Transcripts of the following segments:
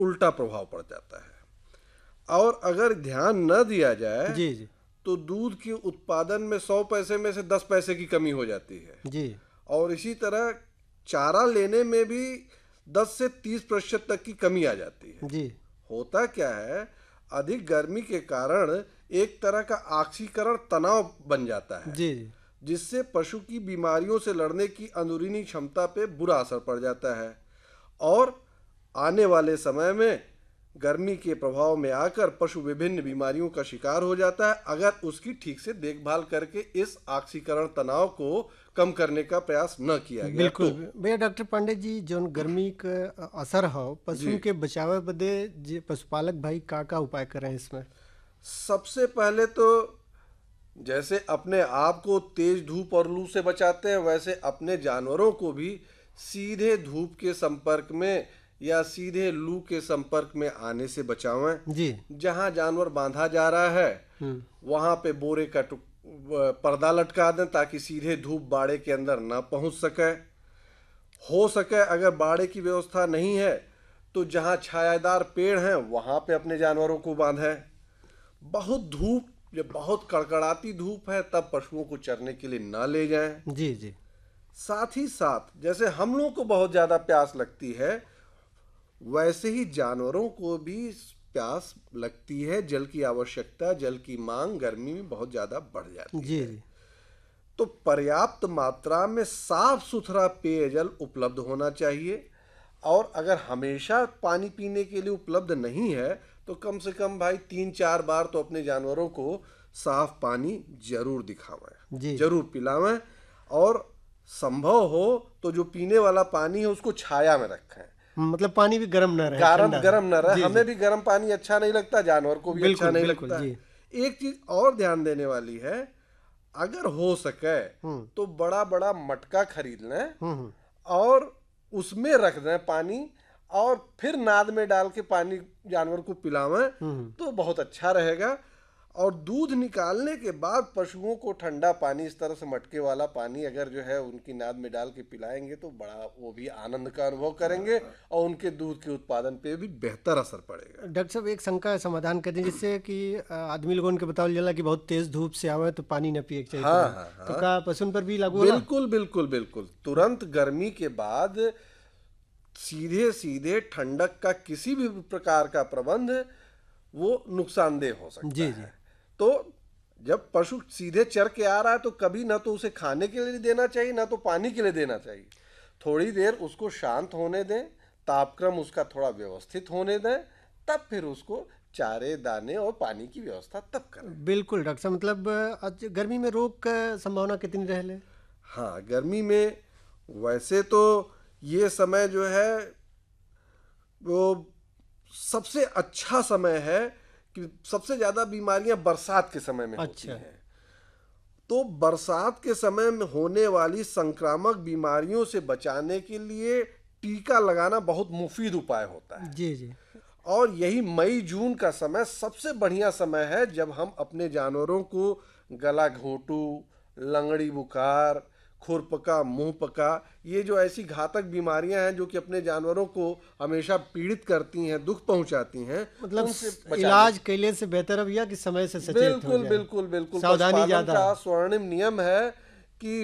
उल्टा प्रभाव पड़ जाता है। और अगर ध्यान न दिया जाए जी जी तो दूध के उत्पादन में 100 पैसे में से 10 पैसे की कमी हो जाती है। जी और इसी तरह चारा लेने में भी 10 से 30% तक की कमी आ जाती है। जी होता क्या है, अधिक गर्मी के कारण एक तरह का ऑक्सीकरण तनाव बन जाता है, जी जी जिससे पशु की बीमारियों से लड़ने की अंदरूनी क्षमता पे बुरा असर पड़ जाता है। और आने वाले समय में गर्मी के प्रभाव में आकर पशु विभिन्न बीमारियों का शिकार हो जाता है, अगर उसकी ठीक से देखभाल करके इस ऑक्सीकरण तनाव को कम करने का प्रयास न किया गया बिल्कुल तो। भैया डॉक्टर पांडे जी, जौन गर्मी का असर हो जी, पशुओं के बचावे बदे जे पशुपालक भाई का उपाय करें इसमें? सबसे पहले तो जैसे अपने आप को तेज धूप और लू से बचाते हैं, वैसे अपने जानवरों को भी सीधे धूप के संपर्क में या सीधे लू के संपर्क में आने से बचावें। जी जहां जानवर बांधा जा रहा है वहां पे बोरे का पर्दा लटका दें ताकि सीधे धूप बाड़े के अंदर ना पहुंच सके। हो सके अगर बाड़े की व्यवस्था नहीं है तो जहां छायादार पेड़ हैं वहां पे अपने जानवरों को बांधें। बहुत धूप, जब बहुत कड़कड़ाती धूप है तब पशुओं को चरने के लिए ना ले जाएं। जी जी साथ ही साथ जैसे हम लोगों को बहुत ज़्यादा प्यास लगती है, वैसे ही जानवरों को भी प्यास लगती है। जल की आवश्यकता, जल की मांग गर्मी में बहुत ज़्यादा बढ़ जाती जी है। जी तो पर्याप्त मात्रा में साफ सुथरा पेयजल उपलब्ध होना चाहिए। और अगर हमेशा पानी पीने के लिए उपलब्ध नहीं है तो कम से कम भाई 3-4 बार तो अपने जानवरों को साफ पानी जरूर दिखावें, जी जरूर पिलावें। और संभव हो तो जो पीने वाला पानी है उसको छाया में रखें। मतलब पानी भी गर्म ना रहे, गरम ठंडा गरम न रहे, जी जी हमें भी गर्म पानी अच्छा नहीं लगता, जानवर को भी अच्छा बिल्कुल नहीं बिल्कुल लगता जी है। एक चीज और ध्यान देने वाली है, अगर हो सके तो बड़ा बड़ा मटका खरीद लें हम्म और उसमें रख दें पानी, और फिर नाद में डाल के पानी जानवर को पिलावें तो बहुत अच्छा रहेगा। और दूध निकालने के बाद पशुओं को ठंडा पानी, इस तरह से मटके वाला पानी अगर जो है उनकी नाद में डाल के पिलाएंगे तो बड़ा वो भी आनंद का अनुभव करेंगे और उनके दूध के उत्पादन पे भी बेहतर असर पड़ेगा। डॉक्टर साहब, एक शंका समाधान कर दें, जिससे कि आदमी लोगों के बतावल जाला कि बहुत तेज धूप से आवे तो पानी न पिए के चाहिए हाँ तुरंत। हाँ तो हाँ, का पशुओं पर भी लागू होला? बिल्कुल बिल्कुल बिल्कुल। तुरंत गर्मी के बाद सीधे सीधे ठंडक का किसी भी प्रकार का प्रबंध वो नुकसानदेह हो सकता जी जी है। तो जब पशु सीधे चर के आ रहा है तो कभी ना तो उसे खाने के लिए देना चाहिए ना तो पानी के लिए देना चाहिए। थोड़ी देर उसको शांत होने दें, तापक्रम उसका थोड़ा व्यवस्थित होने दें, तब फिर उसको चारे दाने और पानी की व्यवस्था तब करें। बिल्कुल डॉक्टर साहब, मतलब आज गर्मी में रोग का संभावना कितनी रहले? हाँ, गर्मी में वैसे तो ये समय जो है वो सबसे अच्छा समय है कि सबसे ज़्यादा बीमारियां बरसात के समय में होती अच्छा हैं। तो बरसात के समय में होने वाली संक्रामक बीमारियों से बचाने के लिए टीका लगाना बहुत मुफीद उपाय होता है। जी जी और यही मई जून का समय सबसे बढ़िया समय है जब हम अपने जानवरों को गला घोंटू, लंगड़ी बुखार, खुरपका, मुंह पका, ये जो ऐसी घातक बीमारियां हैं जो कि अपने जानवरों को हमेशा पीड़ित करती हैं, दुख पहुंचाती हैं, मतलब उनसे बचाने। इलाज कैले से बेहतर अब यह कि समय से सचेत हो बिल्कुल जाए, बिल्कुल बिल्कुल। सावधानी पशुपालन ज्यादा। का स्वर्णिम नियम है कि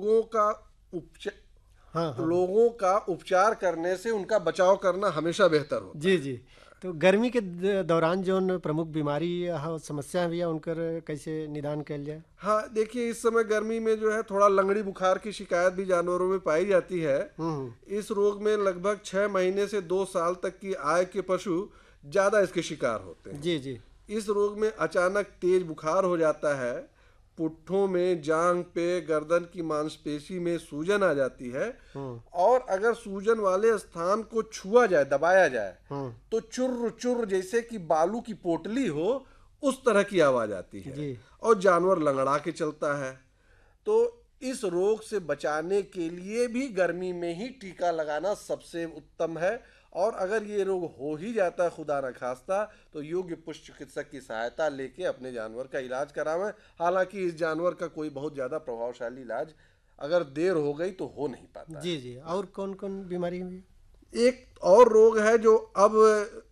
हाँ हाँ रोगों का उपचार करने से उनका बचाव करना हमेशा बेहतर होता जी है। जी। तो गर्मी के दौरान जो प्रमुख बीमारी हाँ समस्या भी है उनकर कैसे निदान कैल जाए? हाँ, देखिए इस समय गर्मी में जो है थोड़ा लंगड़ी बुखार की शिकायत भी जानवरों में पाई जाती है। हम्म इस रोग में लगभग 6 महीने से 2 साल तक की आयु के पशु ज्यादा इसके शिकार होते हैं। जी जी इस रोग में अचानक तेज बुखार हो जाता है, पुट्ठों में, जांघ पे, गर्दन की मांसपेशी में सूजन आ जाती है। और अगर सूजन वाले स्थान को छुआ जाए, दबाया जाए तो चुर्र चुर्र जैसे कि बालू की पोटली हो उस तरह की आवाज आती है जी और जानवर लंगड़ा के चलता है। तो इस रोग से बचाने के लिए भी गर्मी में ही टीका लगाना सबसे उत्तम है। और अगर ये रोग हो ही जाता है खुदा न खास्ता तो योग्य पशु चिकित्सक की सहायता लेके अपने जानवर का इलाज करावें। हालांकि इस जानवर का कोई बहुत ज़्यादा प्रभावशाली इलाज अगर देर हो गई तो हो नहीं पाता है। जी जी। और कौन कौन बीमारी है? एक और रोग है जो अब